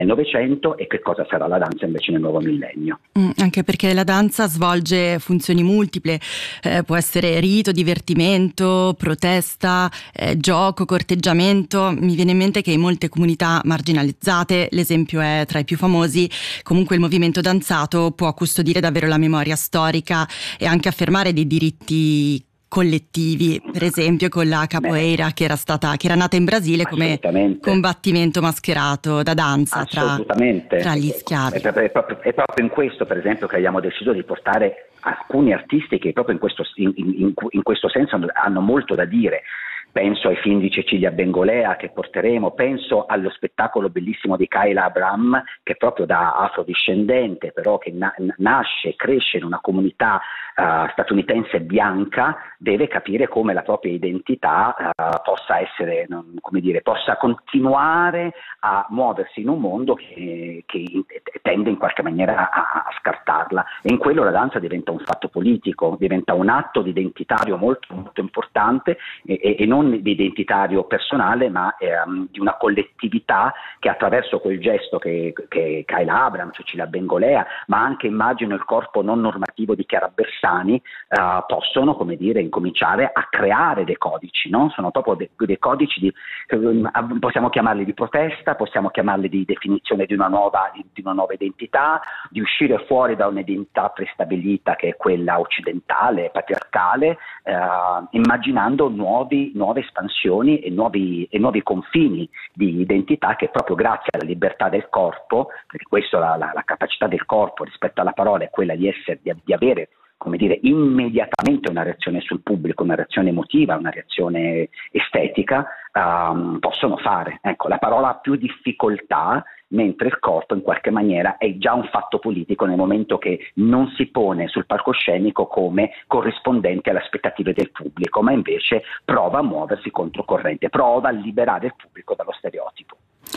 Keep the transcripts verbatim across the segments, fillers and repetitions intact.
Novecento e che cosa sarà la danza invece nel nuovo millennio. Mm, anche perché la danza svolge funzioni multiple, eh, può essere rito, divertimento, protesta, eh, gioco, corteggiamento. Mi viene in mente che in molte comunità marginalizzate, l'esempio è tra i più famosi, comunque il movimento danzato può custodire davvero la memoria storica e anche affermare dei diritti collettivi, per esempio con la capoeira che era stata che era nata in Brasile come combattimento mascherato da danza tra, tra gli schiavi. È, è, proprio, è proprio in questo, per esempio, che abbiamo deciso di portare alcuni artisti che proprio in questo, in, in, in questo senso hanno molto da dire. Penso ai film di Cecilia Bengolea che porteremo, penso allo spettacolo bellissimo di Kayla Abraham, che proprio da afrodiscendente, però che na- nasce e cresce in una comunità uh, statunitense bianca, deve capire come la propria identità uh, possa essere, non, come dire, possa continuare a muoversi in un mondo che, che tende in qualche maniera a, a scartarla. E in quello la danza diventa un fatto politico, diventa un atto identitario molto, molto importante e, e, e non di identitario personale, ma ehm, di una collettività che attraverso quel gesto che, che Kayla Abraham, Cecilia Bengolea, ma anche immagino il corpo non normativo di Chiara Bersani eh, possono, come dire, incominciare a creare dei codici, no? Sono proprio dei, dei codici di, eh, possiamo chiamarli di protesta, possiamo chiamarli di definizione di una nuova, di, di una nuova identità, di uscire fuori da un'identità prestabilita che è quella occidentale, patriarcale, eh, immaginando nuovi, nuove espansioni e nuovi, e nuovi confini di identità che proprio grazie alla libertà del corpo, perché questa la, la, la capacità del corpo rispetto alla parola è quella di essere, di, di avere, come dire, immediatamente una reazione sul pubblico, una reazione emotiva, una reazione estetica, um, possono fare. Ecco, la parola ha più difficoltà, mentre il corpo in qualche maniera è già un fatto politico nel momento che non si pone sul palcoscenico come corrispondente alle aspettative del pubblico, ma invece prova a muoversi controcorrente, prova a liberare il pubblico dallo stereotipo.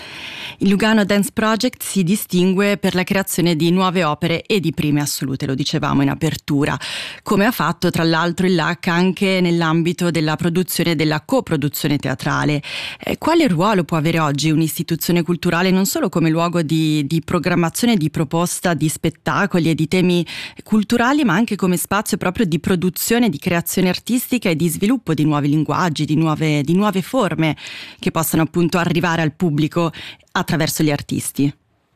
Il Lugano Dance Project si distingue per la creazione di nuove opere e di prime assolute, lo dicevamo in apertura, come ha fatto tra l'altro il L A C anche nell'ambito della produzione e della coproduzione teatrale. Eh, quale ruolo può avere oggi un'istituzione culturale non solo come luogo di, di programmazione, di proposta di spettacoli e di temi culturali, ma anche come spazio proprio di produzione, di creazione artistica e di sviluppo di nuovi linguaggi, di nuove, di nuove forme che possano appunto arrivare al pubblico attraverso gli artisti?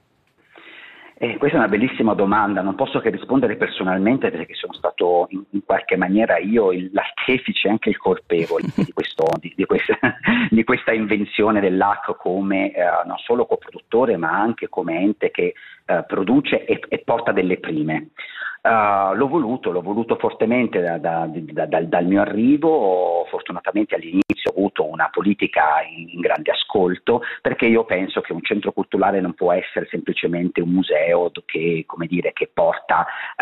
Eh, questa è una bellissima domanda, non posso che rispondere personalmente perché sono stato in, in qualche maniera io il, l'artefice, anche il colpevole di, questo, di, di, questa, di questa invenzione dell'A C come eh, non solo coproduttore ma anche come ente che eh, produce e, e porta delle prime. Uh, l'ho voluto, l'ho voluto fortemente da, da, da, da, dal mio arrivo. Fortunatamente all'inizio ho avuto una politica in, in grande ascolto, perché io penso che un centro culturale non può essere semplicemente un museo che, come dire, che porta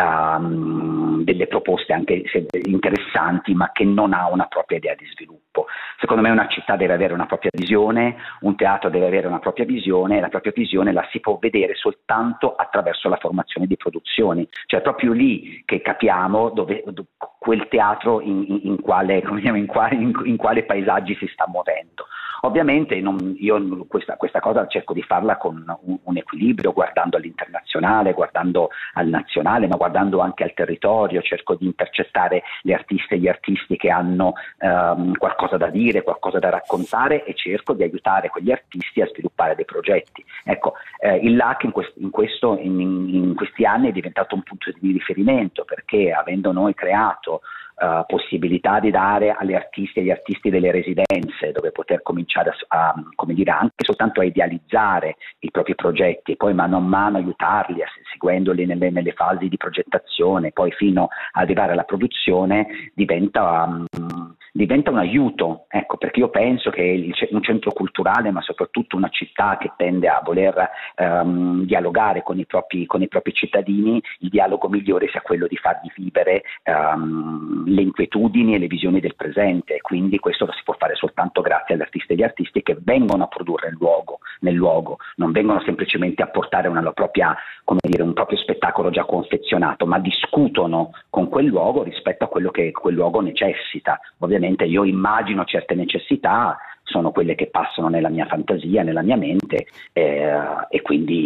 um, delle proposte anche interessanti ma che non ha una propria idea di sviluppo. Secondo me una città deve avere una propria visione, un teatro deve avere una propria visione e la propria visione la si può vedere soltanto attraverso la formazione di produzioni, cioè proprio lì che capiamo dove, dove quel teatro in, in, in, quale, in, quale, in, in quale paesaggi si sta muovendo. Ovviamente non, io questa, questa cosa cerco di farla con un, un equilibrio, guardando all'internazionale, guardando al nazionale, ma guardando anche al territorio, cerco di intercettare le artiste e gli artisti che hanno ehm, qualcosa da dire, qualcosa da raccontare e cerco di aiutare quegli artisti a sviluppare dei progetti. Ecco, eh, il L A C in, quest, in, questo, in, in questi anni è diventato un punto di riferimento perché avendo noi creato Uh, possibilità di dare agli artisti e agli artisti delle residenze dove poter cominciare a, a come dire, anche soltanto a idealizzare i propri progetti e poi mano a mano aiutarli a, seguendoli nelle, nelle fasi di progettazione poi fino ad arrivare alla produzione diventa, um, diventa un aiuto, ecco, perché io penso che il, un centro culturale ma soprattutto una città che tende a voler um, dialogare con i propri con i propri cittadini, il dialogo migliore sia quello di fargli vivere um, le inquietudini e le visioni del presente, quindi questo lo si può fare soltanto grazie agli artisti e agli artisti che vengono a produrre il luogo, nel luogo, non vengono semplicemente a portare una propria, come dire, un proprio spettacolo già confezionato, ma discutono con quel luogo rispetto a quello che quel luogo necessita. Ovviamente io immagino certe necessità, sono quelle che passano nella mia fantasia, nella mia mente, eh, e quindi